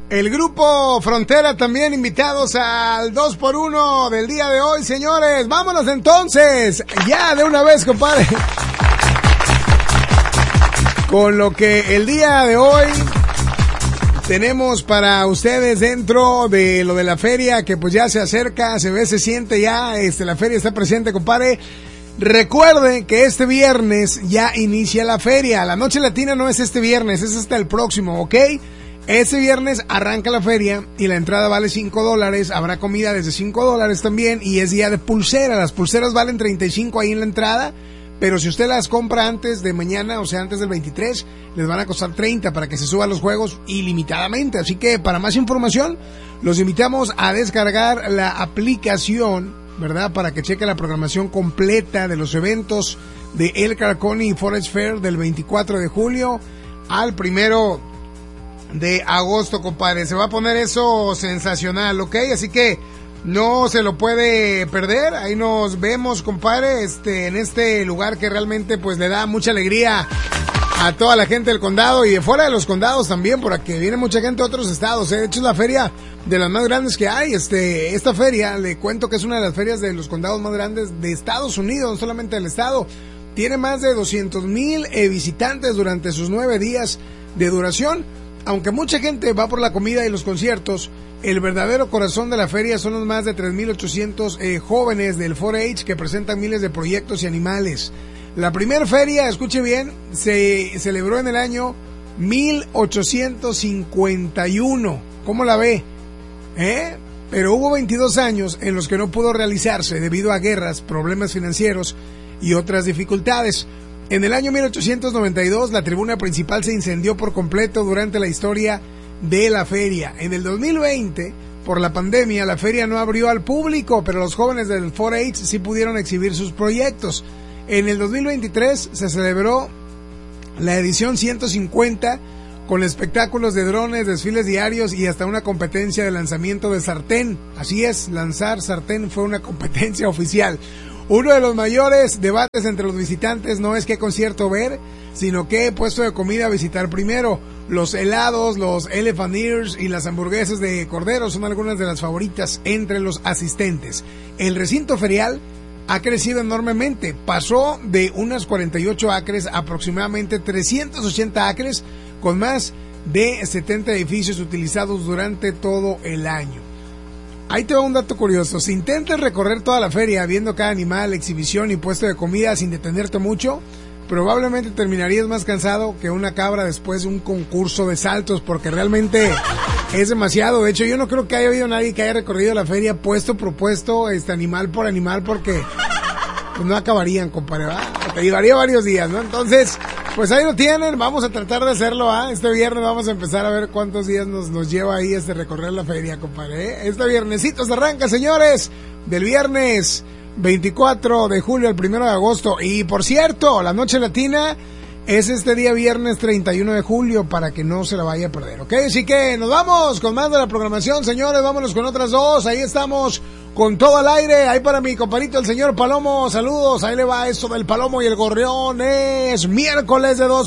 El grupo Frontera también invitados al 2x1 del día de hoy, señores. Vámonos entonces, ya de una vez, compadre. Con lo que el día de hoy tenemos para ustedes dentro de lo de la feria, que pues ya se acerca, se ve, se siente ya, la feria está presente, compadre. Recuerde que este viernes ya inicia la feria. La Noche Latina no es este viernes, es hasta el próximo, ¿ok? Este viernes arranca la feria y la entrada vale $5. Habrá comida desde $5 también y es día de pulsera. Las pulseras valen 35 ahí en la entrada, pero si usted las compra antes de mañana, o sea, antes del 23, les van a costar 30 para que se suban los juegos ilimitadamente. Así que para más información, los invitamos a descargar la aplicación, ¿verdad? Para que cheque la programación completa de los eventos de El Carconi Forest Fair del 24 de julio al 1 de agosto, compadre. Se va a poner eso sensacional, ¿ok? Así que no se lo puede perder. Ahí nos vemos, compadre, en este lugar que realmente pues le da mucha alegría a toda la gente del condado y de fuera de los condados también, porque viene mucha gente de otros estados, ¿eh? De hecho es la feria de las más grandes que hay. Esta feria, le cuento que es una de las ferias de los condados más grandes de Estados Unidos, no solamente del estado. Tiene más de 200,000 visitantes durante sus 9 días de duración. Aunque mucha gente va por la comida y los conciertos, el verdadero corazón de la feria son los más de 3,800 jóvenes del 4-H que presentan miles de proyectos y animales. La primera feria, escuche bien, se celebró en el año 1851. ¿Cómo la ve? Pero hubo 22 años en los que no pudo realizarse debido a guerras, problemas financieros y otras dificultades. En el año 1892, la tribuna principal se incendió por completo durante la historia de la feria. En el 2020, por la pandemia, la feria no abrió al público, pero los jóvenes del 4-H sí pudieron exhibir sus proyectos. En el 2023 se celebró la edición 150 con espectáculos de drones, desfiles diarios y hasta una competencia de lanzamiento de sartén. Así es, lanzar sartén fue una competencia oficial. Uno de los mayores debates entre los visitantes no es qué concierto ver, sino qué puesto de comida visitar primero. Los helados, los elephant ears y las hamburguesas de cordero son algunas de las favoritas entre los asistentes. El recinto ferial ha crecido enormemente. Pasó de unas 48 acres a aproximadamente 380 acres, con más de 70 edificios utilizados durante todo el año. Ahí te va un dato curioso. Si intentas recorrer toda la feria viendo cada animal, exhibición y puesto de comida sin detenerte mucho, probablemente terminarías más cansado que una cabra después de un concurso de saltos, porque realmente es demasiado. De hecho, yo no creo que haya habido nadie que haya recorrido la feria puesto por puesto, animal por animal, porque pues no acabarían, compadre, ¿verdad? Te llevaría varios días, ¿no? Entonces, pues ahí lo tienen, vamos a tratar de hacerlo, ¿ah? Este viernes vamos a empezar a ver cuántos días nos lleva ahí recorrer la feria, compadre, ¿eh? Este viernesito se arranca, señores, del viernes 24 de julio al 1 de agosto. Y por cierto, la Noche Latina es este día viernes 31 de julio, para que no se la vaya a perder, ¿ok? Así que nos vamos con más de la programación, señores, vámonos con otras dos, ahí estamos con todo al aire. Ahí para mi compadrito el señor Palomo, saludos, ahí le va eso del Palomo y el Gorrión. Es miércoles de 2